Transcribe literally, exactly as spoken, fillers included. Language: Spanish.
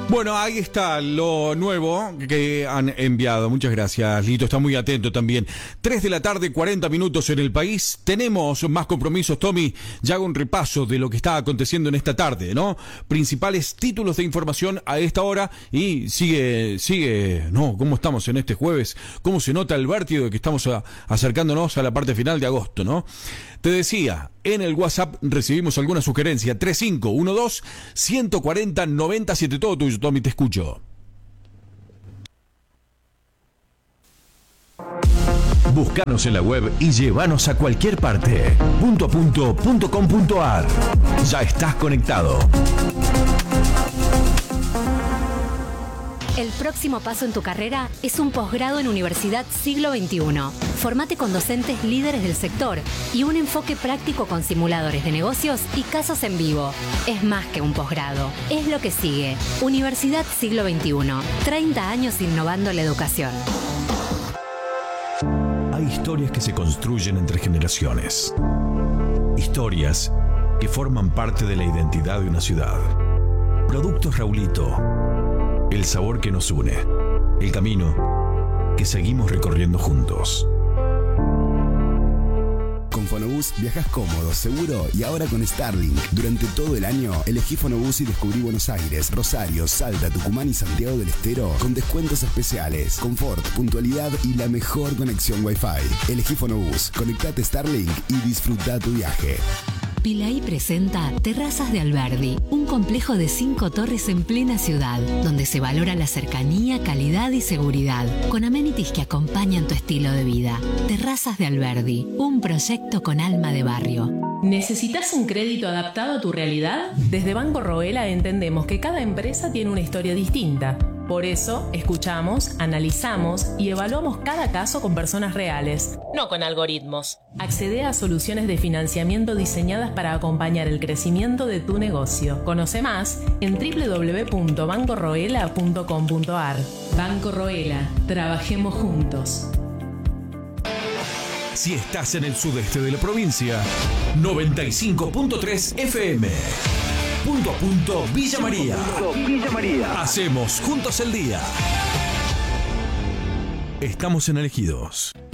Bueno, ahí está lo nuevo que han enviado. Muchas gracias, Lito. Está muy atento también. tres de la tarde, cuarenta minutos en el país. Tenemos más compromisos, Tommy. Ya hago un repaso de lo que está aconteciendo en esta tarde, ¿no? Principales títulos de información a esta hora. Y sigue, sigue, ¿no? ¿Cómo estamos en este jueves? ¿Cómo se nota el vértigo de que estamos a, acercándonos a la parte final de agosto, ¿no? Te decía, en el WhatsApp recibimos alguna sugerencia. tres cinco uno dos, uno cuatro cero, nueve siete. Todo tuyo, Tommy, te escucho. Búscanos en la web y llévanos a cualquier parte. Punto a punto punto com punto ar. Ya estás conectado. El próximo paso en tu carrera es un posgrado en Universidad Siglo veintiuno. Formate con docentes líderes del sector y un enfoque práctico con simuladores de negocios y casos en vivo. Es más que un posgrado, es lo que sigue. Universidad Siglo veintiuno. treinta años innovando la educación. Hay historias que se construyen entre generaciones. Historias que forman parte de la identidad de una ciudad. Productos Raulito. El sabor que nos une. El camino que seguimos recorriendo juntos. Con Fonobús viajas cómodo, seguro y ahora con Starlink. Durante todo el año, elegí Fonobús y descubrí Buenos Aires, Rosario, Salta, Tucumán y Santiago del Estero con descuentos especiales, confort, puntualidad y la mejor conexión Wi-Fi. Elegí Fonobús, conectate Starlink y disfruta tu viaje. Pilaí presenta Terrazas de Alberdi, un complejo de cinco torres en plena ciudad, donde se valora la cercanía, calidad y seguridad, con amenities que acompañan tu estilo de vida. Terrazas de Alberdi, un proyecto con alma de barrio. ¿Necesitas un crédito adaptado a tu realidad? Desde Banco Roela entendemos que cada empresa tiene una historia distinta. Por eso, escuchamos, analizamos y evaluamos cada caso con personas reales, no con algoritmos. Accede a soluciones de financiamiento diseñadas para acompañar el crecimiento de tu negocio. Conoce más en doble u doble u doble u punto banco roela punto com punto ar. Banco Roela, trabajemos juntos. Si estás en el sudeste de la provincia, noventa y cinco punto tres F M. Punto a punto Villa María. Villa María. Hacemos juntos el día. Estamos en Elegidos.